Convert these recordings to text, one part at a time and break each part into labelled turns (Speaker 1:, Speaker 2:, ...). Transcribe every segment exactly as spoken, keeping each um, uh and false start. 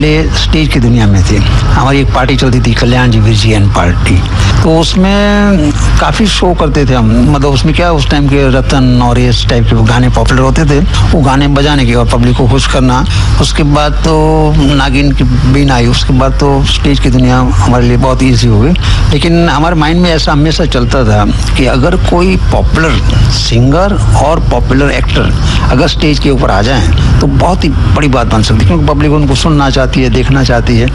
Speaker 1: Stage की दुनिया में थे। हमारी एक पार्टी चलती थी कल्याण जी विजयन पार्टी, तो उसमें काफ़ी शो करते थे हम। मतलब उसमें क्या उस टाइम के रतन और इस टाइप के गाने पॉपुलर होते थे, वो गाने बजाने के और पब्लिक को खुश करना। उसके बाद तो नागिन की बीन आई, उसके बाद तो स्टेज की दुनिया हमारे लिए बहुत ईजी हो गई। लेकिन हमारे माइंड में ऐसा हमेशा चलता था कि अगर कोई पॉपुलर सिंगर और पॉपुलर एक्टर अगर स्टेज के ऊपर आ जाएं तो बहुत ही बड़ी बात बन सकती है, क्योंकि पब्लिक उनको सुनना चाहती है, देखना चाहती है।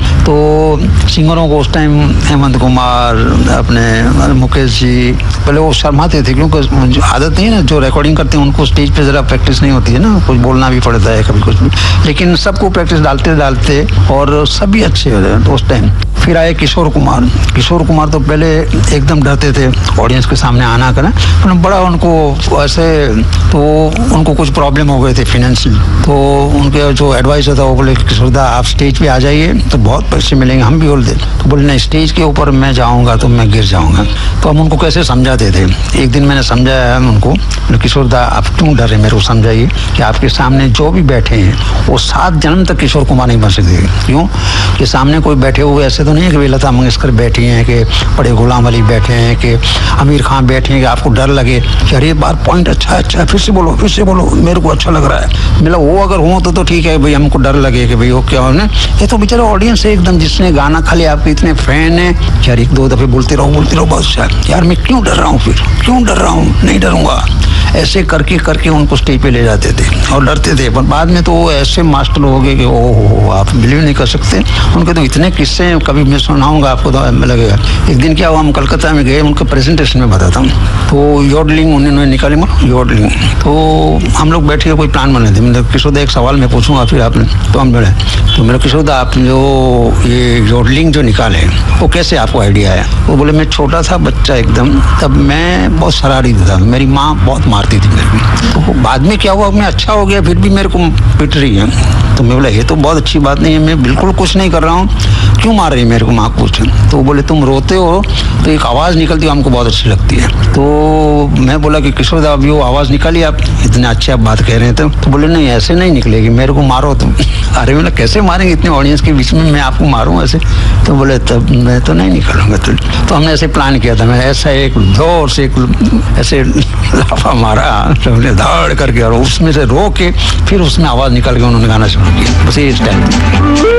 Speaker 1: तो सिंगरों को उस टाइम हेमंत कुमार, अपने मुकेश जी, पहले वो शर्माते थे, क्योंकि आदत नहीं है ना, जो रिकॉर्डिंग करते हैं उनको स्टेज पे ज़रा प्रैक्टिस नहीं होती है ना, कुछ बोलना भी पड़ता है कभी कुछ भी। लेकिन सबको प्रैक्टिस डालते डालते और सभी अच्छे हो रहे तो उस टाइम। फिर आए किशोर कुमार। किशोर कुमार तो पहले एकदम डरते थे ऑडियंस के सामने आना करना, तो बड़ा उनको ऐसे, तो उनको कुछ प्रॉब्लम हो गए थे फाइनेंशियल, तो उनके जो एडवाइजर था वो बोले किशोर दा आप स्टेज पे आ जाइए तो बहुत पैसे मिलेंगे। हम भी बोलते तो बोले नहीं, स्टेज के ऊपर मैं जाऊंगा तो मैं गिर जाऊंगा। तो हम उनको कैसे समझाते थे। एक दिन मैंने समझाया उनको, किशोर दा आप क्यों डर रहे, मेरे को समझाइए कि आपके सामने जो भी बैठे हैं वो सात जन्म तक किशोर कुमार नहीं बन सकते। क्यों कि सामने कोई बैठे हुए ऐसे तो नहीं है कि लता मंगेशकर बैठी हैं, कि बड़े गुलाम अली बैठे हैं, कि आमिर खान बैठे हैं, कि आपको डर लगे कि अरे बार पॉइंट अच्छा अच्छा फिर से बोलो फिर से बोलो मेरे को अच्छा लग रहा है। मतलब वो अगर हो तो, तो ठीक है भाई, हमको डर लगे कि भाई वो क्या होने। ये तो बेचारा ऑडियंस है एकदम, जिसने गाना खाली आपके इतने फैन है यार, एक दो दफे बोलते रहो बोलते रहो बस यार, मैं क्यों डर रहा हूँ, फिर क्यों डर रहा हूँ, नहीं डरूंगा। ऐसे करके करके उनको स्टेज पे ले जाते थे और डरते थे। पर बाद में तो वो ऐसे मास्टर हो गए कि ओ हो, आप बिलीव नहीं कर सकते। उनके तो इतने किस्से हैं, कभी मैं सुनाऊंगा आपको तो लगेगा। एक दिन क्या हुआ, हम कलकत्ता में गए, उनके प्रेजेंटेशन में बताता हूँ। तो योडलिंग उन्होंने निकाली, योडलिंग, तो हम लोग बैठे कोई प्लान बने थे। मतलब किशोर एक सवाल मैं पूछूंगा फिर आपने, तो हम बोले तो मेरे किशोर आप जो ये योडलिंग जो निकाले वो कैसे आपको आइडिया है। वो बोले मैं छोटा था बच्चा एकदम, तब मैं बहुत शरारती था, मेरी माँ बहुत मारती थी मेरे को। तो बाद में क्या हुआ, मैं अच्छा हो गया फिर भी मेरे को पिट रही है। तो मैं बोला ये तो बहुत अच्छी बात नहीं है, मैं बिल्कुल कुछ नहीं कर रहा हूँ, क्यों मार रही है मेरे को माँ पूछे। तो वो बोले तुम रोते हो तो एक आवाज़ निकलती है हमको बहुत अच्छी लगती है। तो मैं बोला कि किशोर दा अभी वो आवाज़ निकाली, आप इतने अच्छे आप बात कह रहे थे। तो बोले नहीं ऐसे नहीं निकलेगी, मेरे को मारो तुम। अरे बोला कैसे मारेंगे, इतने ऑडियंस के बीच में मैं आपको मारूँ ऐसे। तो बोले तब मैं तो नहीं निकालूंगा। तो, तो हमने ऐसे प्लान किया था, मैं ऐसा एक जोर से एक ऐसे लाफा मारा धाड़ करके, और उसमें से रो के फिर उसमें आवाज़ निकल के उन्होंने गाना शुरू किया। बस इस टाइम